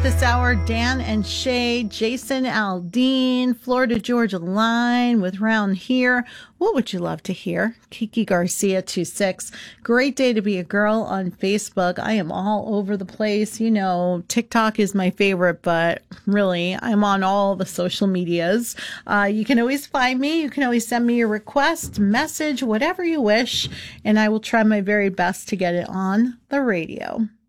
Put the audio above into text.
this hour, Dan and Shay, Jason Aldean, Florida Georgia Line with Round Here. What would you love to hear? Kiki Garcia 26. Great day to be a girl on Facebook. I am all over the place. You know, TikTok is my favorite, but really, I'm on all the social medias. You can always find me. You can always send me a request, message, whatever you wish, and I will try my very best to get it on the radio.